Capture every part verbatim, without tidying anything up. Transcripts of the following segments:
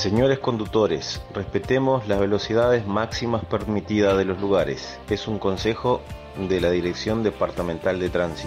Señores conductores, respetemos las velocidades máximas permitidas de los lugares. Es un consejo de la Dirección Departamental de Tránsito.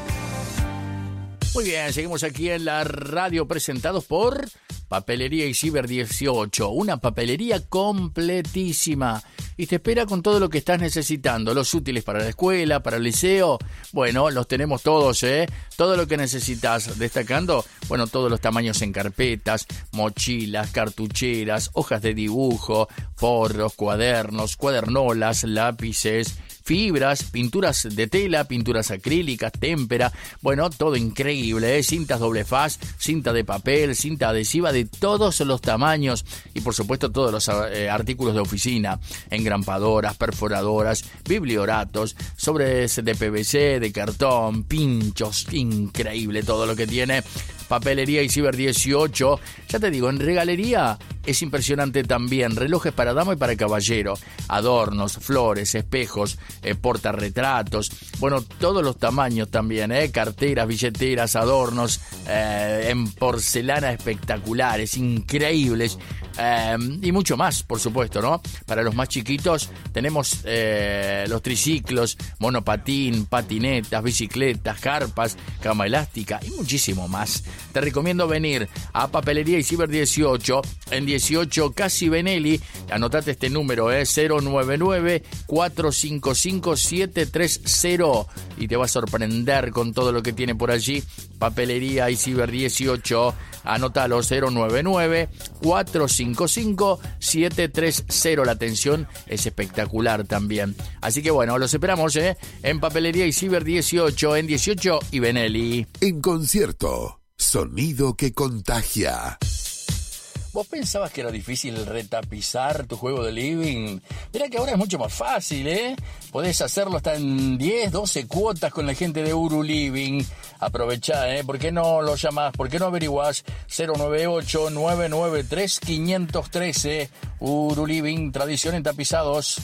Muy bien, seguimos aquí en la radio presentados por Papelería Isidber dieciocho, una papelería completísima y te espera con todo lo que estás necesitando, los útiles para la escuela, para el liceo, bueno, los tenemos todos, ¿eh? Todo lo que necesitas, destacando, bueno, todos los tamaños en carpetas, mochilas, cartucheras, hojas de dibujo, forros, cuadernos, cuadernolas, lápices, fibras, pinturas de tela, pinturas acrílicas, témpera, bueno, todo increíble, ¿eh? Cintas doble faz, cinta de papel, cinta adhesiva de todos los tamaños y por supuesto todos los eh, artículos de oficina, engrampadoras, perforadoras, biblioratos, sobres de P V C, de cartón, pinchos, increíble todo lo que tiene Papelería Isidber dieciocho. Ya te digo, en regalería es impresionante también, relojes para dama y para caballero, adornos, flores, espejos, eh, portarretratos, bueno, todos los tamaños también, eh, carteras, billeteras, adornos, eh, en porcelana espectaculares, increíbles, eh, y mucho más, por supuesto, ¿no? Para los más chiquitos tenemos eh, los triciclos, monopatín, patinetas, bicicletas, carpas, cama elástica y muchísimo más. Te recomiendo venir a Papelería Isidber dieciocho en dieciocho Casi Benelli. Anotate este número, es eh, cero nueve nueve, cuatro cinco cinco, siete tres cero y te va a sorprender con todo lo que tiene por allí. Papelería Isidber dieciocho, anótalo, cero nueve nueve, cuatro cinco cinco, siete tres cero. La atención es espectacular también. Así que bueno, los esperamos eh, en Papelería Isidber dieciocho en dieciocho y Benelli. En concierto. Sonido que contagia. ¿Vos pensabas que era difícil retapizar tu juego de living? Mirá que ahora es mucho más fácil, ¿eh? Podés hacerlo hasta en diez, doce cuotas con la gente de Uru Living. Aprovechá, ¿eh? ¿Por qué no lo llamás? ¿Por qué no averiguás? cero nueve ocho, nueve nueve tres, cinco uno tres. Uru Living, tradición en tapizados.